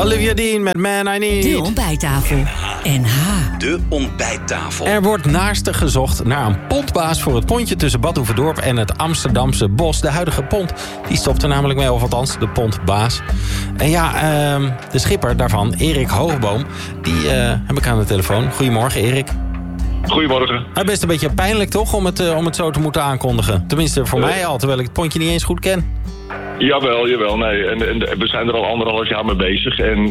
Olivia Dean met Man I Need. De ontbijttafel. NH. De ontbijttafel. Er wordt naastig gezocht naar een pontbaas voor het pontje tussen Bad Oeverdorp en het Amsterdamse Bos. De huidige pont, die stopt er namelijk mee, of althans de pontbaas. En ja, de schipper daarvan, Erik Hoogboom, die heb ik aan de telefoon. Goedemorgen, Erik. Goedemorgen. Het is best een beetje pijnlijk, toch, om het zo te moeten aankondigen? Tenminste, voor mij al, terwijl ik het pontje niet eens goed ken. Jawel. Nee. En we zijn er al 1,5 jaar mee bezig. En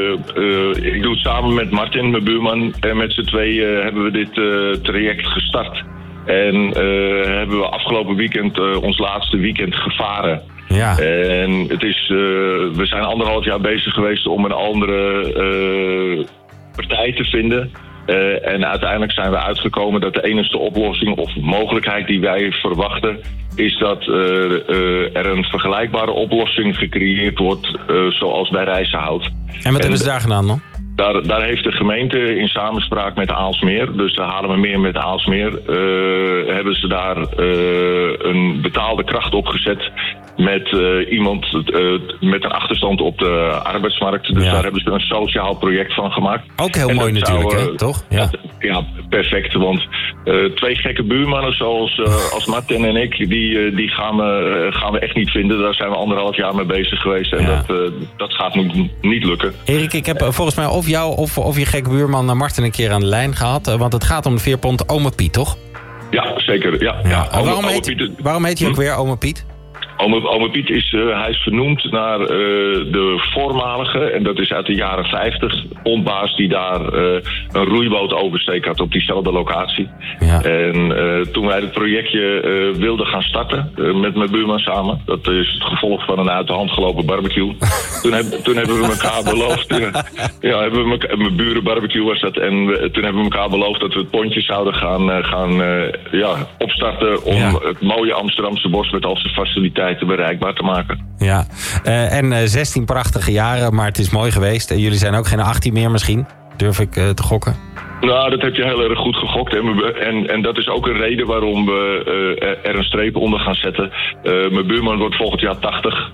ik doe het samen met Martin, mijn buurman. En met z'n tweeën hebben we dit traject gestart. En hebben we afgelopen weekend ons laatste weekend gevaren. Ja. En het is, we zijn 1,5 jaar bezig geweest om een andere partij te vinden. En uiteindelijk zijn we uitgekomen dat de enige oplossing of mogelijkheid die wij verwachten is dat er een vergelijkbare oplossing gecreëerd wordt zoals bij Rijzenhout. En wat hebben ze daar gedaan dan? Daar heeft de gemeente in samenspraak met Aalsmeer, dus de Haarlemmermeer met Aalsmeer, hebben ze daar een betaalde kracht opgezet met iemand met een achterstand op de arbeidsmarkt. Dus daar hebben ze een sociaal project van gemaakt. Ook heel mooi natuurlijk, hè? Toch? Ja, perfect. Want 2 gekke buurmannen zoals als Martin en ik, die gaan we echt niet vinden. Daar zijn we 1,5 jaar mee bezig geweest. En dat gaat niet lukken. Erik, ik heb volgens mij of jou of je gekke buurman Martin een keer aan de lijn gehad. Want het gaat om de veerpont Ome Piet, toch? Ja, zeker. Ja. Waarom heet hij ook weer Ome Piet? Ome Piet hij is vernoemd naar de voormalige, en dat is uit de jaren 50, pontbaas die daar een roeiboot oversteek had op diezelfde locatie. Ja. En toen wij het projectje wilden gaan starten, met mijn buurman samen, dat is het gevolg van een uit de hand gelopen barbecue. Toen hebben we elkaar beloofd, mijn buren barbecue was dat, en toen hebben we elkaar beloofd dat we het pontje zouden gaan opstarten om het mooie Amsterdamse Bos met al zijn faciliteiten bereikbaar te maken. Ja, en 16 prachtige jaren, maar het is mooi geweest. En jullie zijn ook geen 18 meer misschien, durf ik te gokken? Nou, dat heb je heel erg goed gegokt. En dat is ook een reden waarom we er een streep onder gaan zetten. Mijn buurman wordt volgend jaar 80.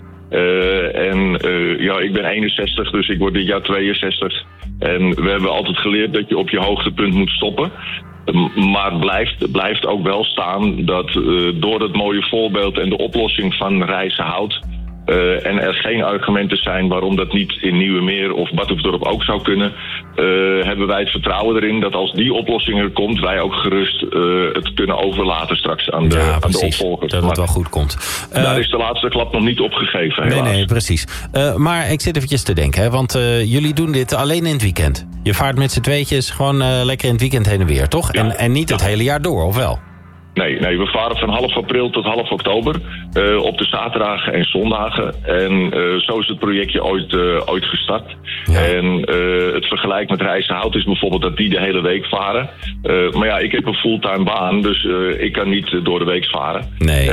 Ik ben 61, dus ik word dit jaar 62. En we hebben altijd geleerd dat je op je hoogtepunt moet stoppen. Maar blijft ook wel staan dat door het mooie voorbeeld en de oplossing van Rijzenhout en er geen argumenten zijn waarom dat niet in Nieuwemeer of Bad Oeverdorp ook zou kunnen, hebben wij het vertrouwen erin dat als die oplossing er komt, wij ook gerust het kunnen overlaten straks aan de opvolgers. Dat het wel goed komt. Daar is de laatste klap nog niet opgegeven, helaas. Nee, precies. Maar ik zit eventjes te denken, hè, want jullie doen dit alleen in het weekend. Je vaart met z'n tweetjes gewoon lekker in het weekend heen en weer, toch? Ja. En niet het hele jaar door, of wel? Nee, we varen van half april tot half oktober op de zaterdagen en zondagen. En zo is het projectje ooit gestart. Ja. En het vergelijk met Rijzenhout is bijvoorbeeld dat die de hele week varen. Maar ja, ik heb een fulltime baan, dus ik kan niet door de week varen. Nee.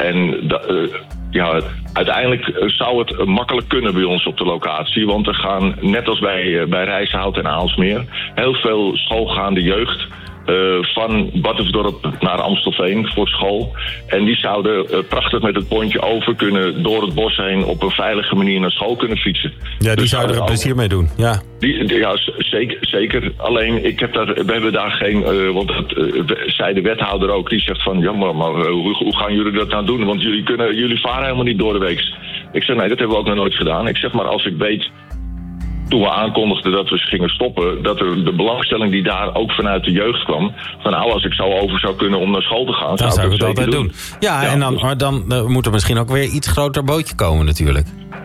Uiteindelijk zou het makkelijk kunnen bij ons op de locatie. Want er gaan, net als bij Rijzenhout en Aalsmeer, heel veel schoolgaande jeugd van Bad Oeverdorp naar Amstelveen voor school. En die zouden prachtig met het pontje over kunnen door het bos heen op een veilige manier naar school kunnen fietsen. Ja, die zouden er plezier mee doen. Ja. Zeker. Alleen, we hebben daar geen, want dat zei de wethouder ook, die zegt van, ja, maar hoe gaan jullie dat nou doen? Want jullie varen helemaal niet door de week. Ik zeg, nee, dat hebben we ook nog nooit gedaan. Ik zeg, maar als ik weet, toen we aankondigden dat we gingen stoppen, dat er de belangstelling die daar ook vanuit de jeugd kwam, van als ik zo over zou kunnen om naar school te gaan, dan zou ik het altijd doen. Ja, en dan moet er misschien ook weer iets groter bootje komen natuurlijk.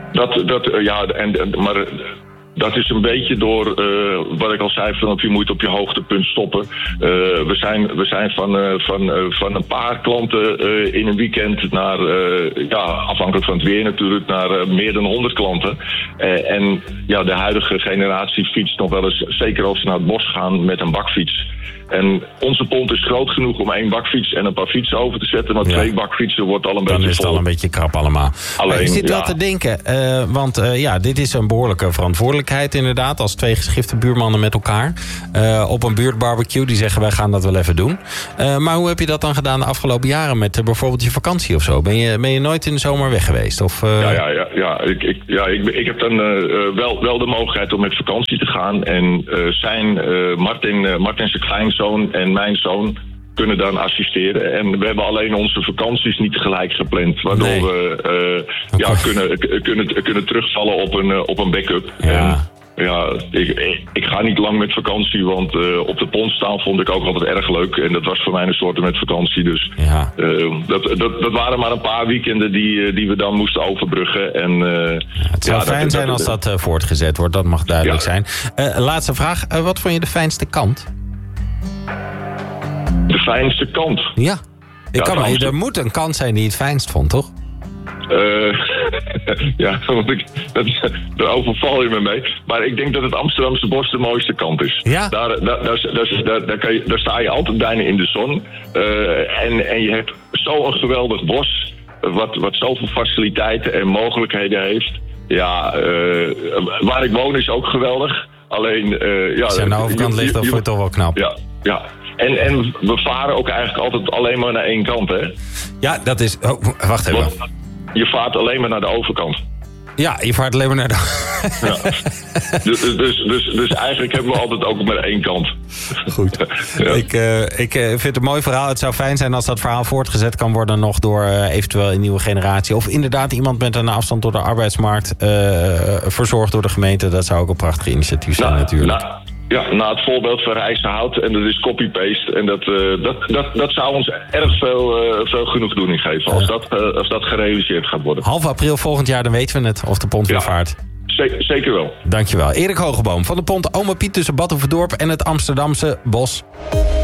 Maar dat is een beetje door wat ik al zei, van je moet op je hoogtepunt stoppen. We zijn van een paar klanten in een weekend naar, afhankelijk van het weer natuurlijk, naar meer dan 100 klanten. En de huidige generatie fietst nog wel eens, zeker als ze naar het bos gaan, met een bakfiets. En onze pont is groot genoeg om 1 bakfiets en een paar fietsen over te zetten. Maar 2 bakfietsen wordt al een beetje vol. Dan is het al een beetje krap allemaal. Alleen, ik zit wel te denken, want dit is een behoorlijke verantwoordelijkheid inderdaad. Als 2 geschifte buurmannen met elkaar. Op een buurtbarbecue die zeggen wij gaan dat wel even doen. Maar hoe heb je dat dan gedaan de afgelopen jaren met bijvoorbeeld je vakantie of zo? Ben je nooit in de zomer weg geweest? Of, Ik heb dan wel de mogelijkheid om met vakantie te gaan. En Martin zijn kleinzoon en mijn zoon kunnen dan assisteren. En we hebben alleen onze vakanties niet tegelijk gepland. Waardoor we kunnen terugvallen op een backup. Ja. Ik ga niet lang met vakantie, want op de pont staan vond ik ook altijd erg leuk. En dat was voor mij een soort met vakantie. Dus dat waren maar een paar weekenden die we dan moesten overbruggen. En, het zou fijn zijn als dat voortgezet wordt, dat mag duidelijk zijn. Laatste vraag, wat vond je de fijnste kant? De fijnste kant? Ja, er moet een kant zijn die het fijnst vond, toch? Daar overval je me mee. Maar ik denk dat het Amsterdamse bos de mooiste kant is. Ja? Daar sta je altijd bijna in de zon. En je hebt zo'n geweldig bos. Wat zoveel faciliteiten en mogelijkheden heeft. Ja, waar ik woon is ook geweldig. Alleen... als je aan de overkant ligt, dan vond je het toch wel knap. Ja. En we varen ook eigenlijk altijd alleen maar naar één kant, hè? Ja, dat is... Oh, wacht even. Want je vaart alleen maar naar de overkant. Ja, je vaart alleen maar naar de... Dus eigenlijk hebben we altijd ook maar één kant. Goed. Ja. Ik vind het een mooi verhaal. Het zou fijn zijn als dat verhaal voortgezet kan worden nog door eventueel een nieuwe generatie. Of inderdaad iemand met een afstand door de arbeidsmarkt verzorgd door de gemeente. Dat zou ook een prachtig initiatief zijn natuurlijk. Na het voorbeeld van Rijssenhout. En dat is copy-paste. En dat zou ons erg veel genoegdoening geven. Als dat gerealiseerd gaat worden. Half april volgend jaar, dan weten we het. Of de pont weer vaart. Zeker wel. Dankjewel. Erik Hogeboom van de pont Ome Piet tussen Bad Hoeverdorp en het Amsterdamse bos.